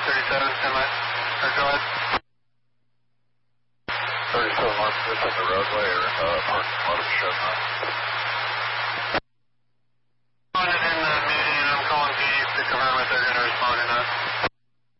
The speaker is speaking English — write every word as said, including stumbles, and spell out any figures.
thirty-seven, semi. Or go ahead. thirty-seven, Mark, is this in the roadway or uh, parking lot of the show now?